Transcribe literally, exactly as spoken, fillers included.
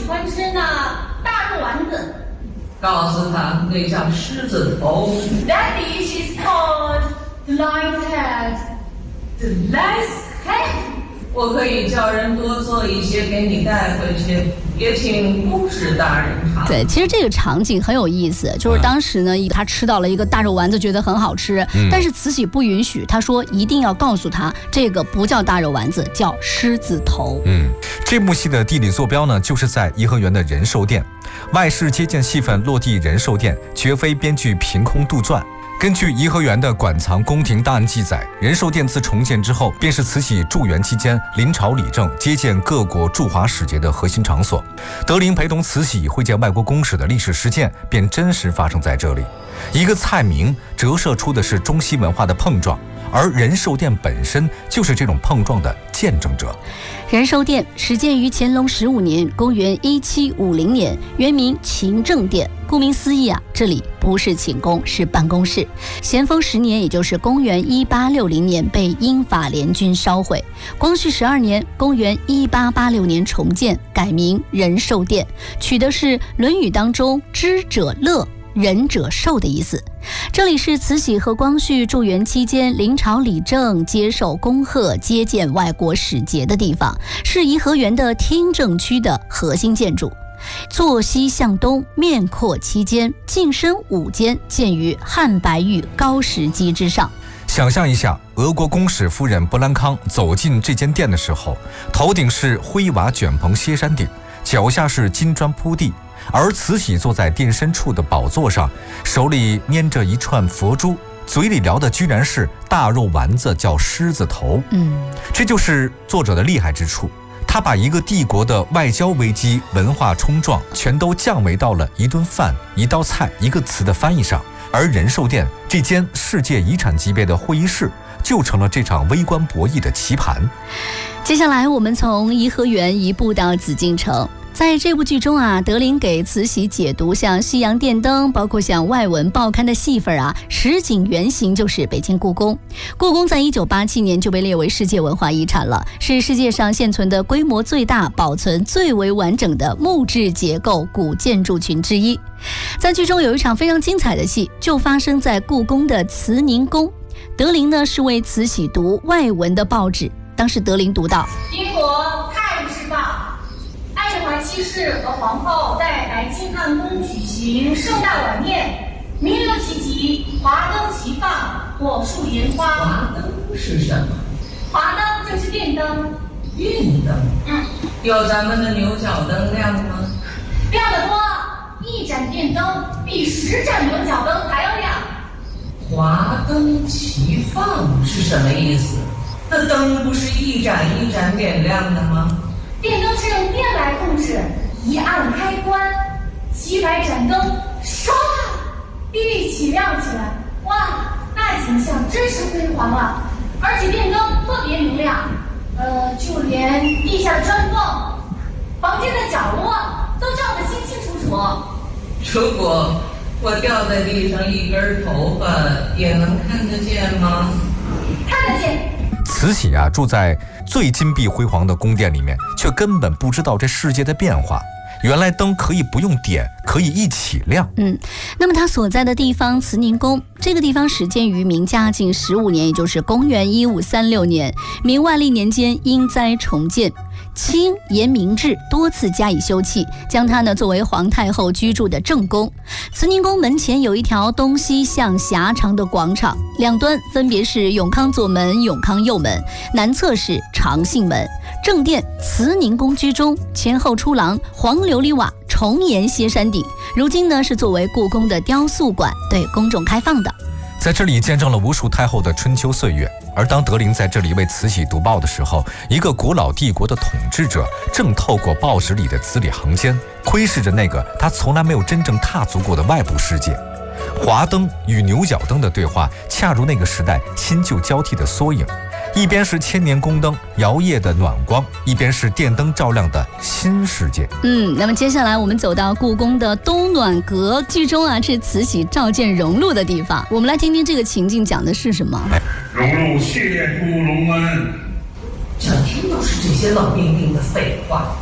喜欢吃那大肉丸子。 告诉他那叫狮子头。 That dish is called the lion's head. The lion's head. 我可以叫人多做一些给你带回去，也请公使大人尝。 对，其实这个场景很有意思，就是当时呢，他吃到了一个大肉丸子，觉得很好吃，嗯、但是慈禧不允许，他说一定要告诉他，这个不叫大肉丸子，叫狮子头。 嗯，这幕戏的地理坐标呢，就是在颐和园的仁寿殿。外事接见戏份落地仁寿殿，绝非编剧凭空杜撰。根据颐和园的馆藏宫廷档案记载，仁寿殿自重建之后，便是慈禧驻园期间临朝理政、接见各国驻华使节的核心场所。德龄陪同慈禧会见外国公使的历史事件，便真实发生在这里。一个菜名折射出的是中西文化的碰撞，而仁寿殿本身就是这种碰撞的见证者。 仁寿殿始建于乾隆十五年，公元一七五零年，原名勤政殿。顾名思义啊，这里不是寝宫，是办公室。咸丰十年，也就是公元一八六零年，被英法联军烧毁。光绪十二年，公元一八八六年重建，改名仁寿殿，取的是《论语》当中“知者乐，仁者寿”的意思。这里是慈禧和光绪驻园期间临朝理政、接受恭贺、接见外国使节的地方，是颐和园的听政区的核心建筑。坐西向东，面阔七间，进深五间，建于汉白玉高石基之上。 想象一下，俄国公使夫人勃兰康走进这间殿的时候，头顶是灰瓦卷棚歇山顶，脚下是金砖铺地，而慈禧坐在殿深处的宝座上，手里拈着一串佛珠，嘴里聊的居然是大肉丸子，叫狮子头。嗯，这就是作者的厉害之处。他把一个帝国的外交危机、文化冲撞全都降维到了一顿饭、一道菜、一个词的翻译上，而仁寿殿这间世界遗产级别的会议室就成了这场微观博弈的棋盘。 接下来我们从颐和园移步到紫禁城。在这部剧中啊，德龄给慈禧解读像西洋电灯，包括像外文报刊的戏份啊，实景原型就是北京故宫。故宫在一九八七年就被列为世界文化遗产了，是世界上现存的规模最大、保存最为完整的木质结构古建筑群之一。在剧中有一场非常精彩的戏，就发生在故宫的慈宁宫。德龄呢是为慈禧读外文的报纸，当时德龄读到： 英国泰晤士报，爱德华七世和皇后在白金汉宫举行盛大晚宴，名流齐集，华灯齐放，火树莲花。 华灯是什么？ 华灯就是电灯。 电灯？ 嗯， 有咱们的牛角灯亮吗？ 亮得多，一盏电灯比十盏牛角灯还要亮。 华灯齐放是什么意思？那灯不是一盏一盏点亮的吗？ 电灯是用电来控制，一按开关，几百盏灯唰哔哔起亮起来，哇，那景象真是辉煌了！而且电灯特别明亮，呃，就连地下的砖缝、房间的角落都照得清清楚楚。 如果我掉在地上一根头发，也能看得见吗？ 看得见。 慈禧啊，住在最金碧辉煌的宫殿里面，却根本不知道这世界的变化。原来灯可以不用点，可以一起亮。 嗯，那么他所在的地方慈宁宫，这个地方始建于明嘉靖十五年，也就是公元一五三六年。明万历年间因灾重建，清严明制，多次加以修葺，将它呢作为皇太后居住的正宫。慈宁宫门前有一条东西向狭长的广场，两端分别是永康左门、永康右门，南侧是长信门。正殿慈宁宫居中，前后出廊，黄琉璃瓦，重檐歇山顶。如今呢是作为故宫的雕塑馆，对公众开放的。 在这里见证了无数太后的春秋岁月。而当德龄在这里为慈禧读报的时候，一个古老帝国的统治者正透过报纸里的字里行间，窥视着那个他从来没有真正踏足过的外部世界。华灯与牛角灯的对话，恰如那个时代新旧交替的缩影。一边是千年宫灯摇曳的暖光，一边是电灯照亮的新世界。 嗯，那么接下来我们走到故宫的东暖阁，剧中啊是慈禧召见荣禄的地方。我们来听听这个情境讲的是什么。 荣禄谢出龙恩， 整天都是这些冷冰冰的废话。